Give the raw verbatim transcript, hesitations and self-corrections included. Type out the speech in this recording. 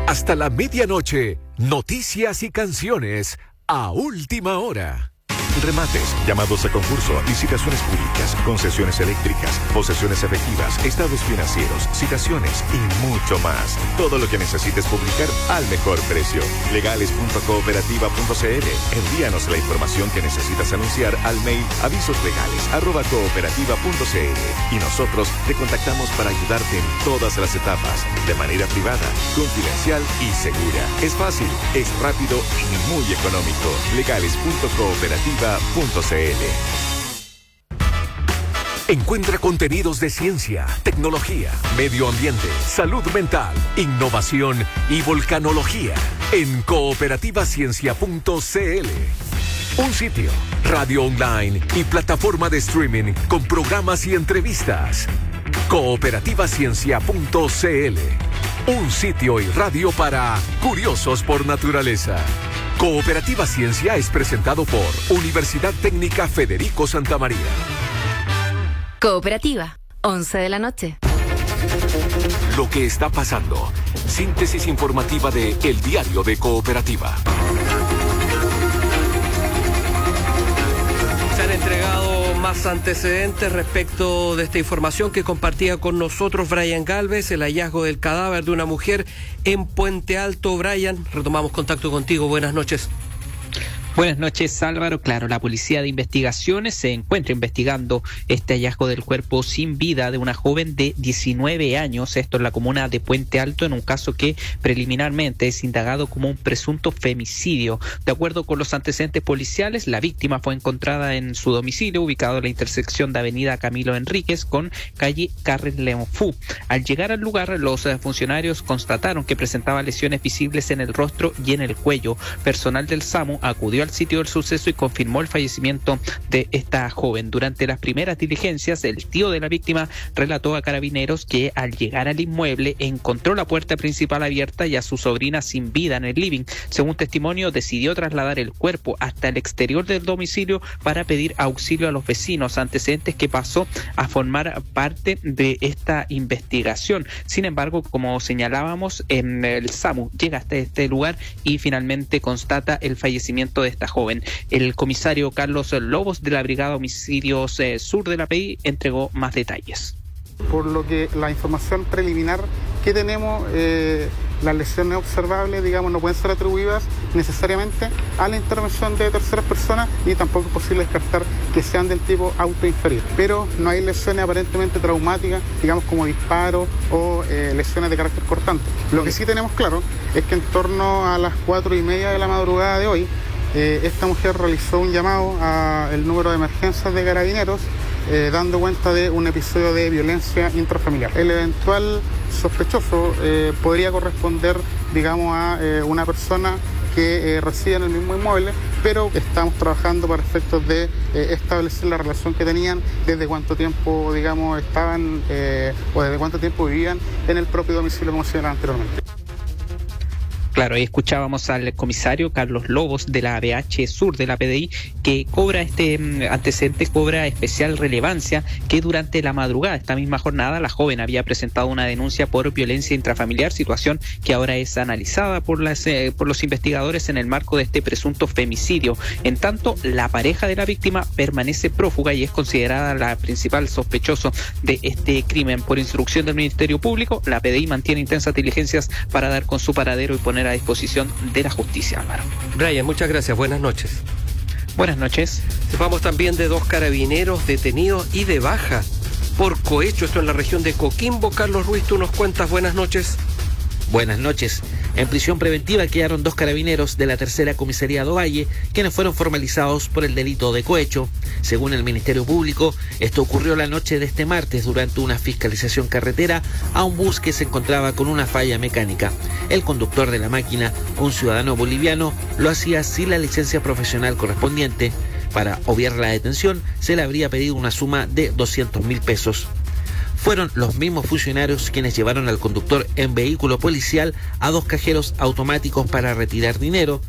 Hasta la medianoche, noticias y canciones a última hora. Remates, llamados a concurso, licitaciones públicas, concesiones eléctricas, posesiones efectivas, estados financieros, citaciones y mucho más. Todo lo que necesites publicar al mejor precio. legales punto cooperativa punto c l. Envíanos la información que necesitas anunciar al mail avisoslegales arroba cooperativa punto c l y nosotros te contactamos para ayudarte en todas las etapas, de manera privada, confidencial y segura. Es fácil, es rápido y muy económico. legales punto cooperativa punto c l. Encuentra contenidos de ciencia, tecnología, medio ambiente, salud mental, innovación y volcanología en cooperativa ciencia punto c l. Un sitio, radio online y plataforma de streaming con programas y entrevistas. cooperativa ciencia punto c l. Un sitio y radio para curiosos por naturaleza. Cooperativa Ciencia es presentado por Universidad Técnica Federico Santa María. Cooperativa, once de la noche. Lo que está pasando. Síntesis informativa de El Diario de Cooperativa. Se han entregado más antecedentes respecto de esta información que compartía con nosotros Brian Galvez, el hallazgo del cadáver de una mujer en Puente Alto. Brian, retomamos contacto contigo. Buenas noches. Buenas noches, Álvaro. Claro, la Policía de Investigaciones se encuentra investigando este hallazgo del cuerpo sin vida de una joven de diecinueve años, esto en la comuna de Puente Alto, en un caso que preliminarmente es indagado como un presunto femicidio. De acuerdo con los antecedentes policiales, la víctima fue encontrada en su domicilio, ubicado en la intersección de Avenida Camilo Enríquez con calle Carres Leonfú. Al llegar al lugar, los funcionarios constataron que presentaba lesiones visibles en el rostro y en el cuello. Personal del SAMU acudió al sitio del suceso y confirmó el fallecimiento de esta joven. Durante las primeras diligencias, el tío de la víctima relató a Carabineros que al llegar al inmueble encontró la puerta principal abierta y a su sobrina sin vida en el living. Según testimonio, decidió trasladar el cuerpo hasta el exterior del domicilio para pedir auxilio a los vecinos, antecedentes que pasó a formar parte de esta investigación. Sin embargo, como señalábamos, en el SAMU llega hasta este lugar y finalmente constata el fallecimiento de esta joven. El comisario Carlos Lobos de la Brigada Homicidios eh, Sur de la P I entregó más detalles. Por lo que la información preliminar que tenemos, eh, las lesiones observables, digamos, no pueden ser atribuidas necesariamente a la intervención de terceras personas y tampoco es posible descartar que sean del tipo autoinferido. Pero no hay lesiones aparentemente traumáticas, digamos, como disparos o eh, lesiones de carácter cortante. Lo que sí tenemos claro es que en torno a las cuatro y media de la madrugada de hoy, Eh, esta mujer realizó un llamado al número de emergencias de Carabineros eh, dando cuenta de un episodio de violencia intrafamiliar. El eventual sospechoso eh, podría corresponder, digamos, a eh, una persona que eh, reside en el mismo inmueble, pero estamos trabajando para efectos de eh, establecer la relación que tenían, desde cuánto tiempo, digamos, estaban eh, o desde cuánto tiempo vivían en el propio domicilio, como señalaba anteriormente. Claro, ahí escuchábamos al comisario Carlos Lobos de la A B H Sur de la P D I, que cobra este antecedente, cobra especial relevancia, que durante la madrugada, esta misma jornada, la joven había presentado una denuncia por violencia intrafamiliar, situación que ahora es analizada por, las, eh, por los investigadores en el marco de este presunto femicidio. En tanto, la pareja de la víctima permanece prófuga y es considerada la principal sospechoso de este crimen. Por instrucción del Ministerio Público, la P D I mantiene intensas diligencias para dar con su paradero y poner a disposición de la justicia, Álvaro. Brian, muchas gracias. Buenas noches. Buenas noches. Sepamos también de dos carabineros detenidos y de baja por cohecho, esto en la región de Coquimbo. Carlos Ruiz, tú nos cuentas. Buenas noches. Buenas noches. En prisión preventiva quedaron dos carabineros de la tercera comisaría de Ovalle, quienes fueron formalizados por el delito de cohecho. Según el Ministerio Público, esto ocurrió la noche de este martes durante una fiscalización carretera a un bus que se encontraba con una falla mecánica. El conductor de la máquina, un ciudadano boliviano, lo hacía sin la licencia profesional correspondiente. Para obviar la detención, se le habría pedido una suma de doscientos mil pesos. Fueron los mismos funcionarios quienes llevaron al conductor en vehículo policial a dos cajeros automáticos para retirar dinero,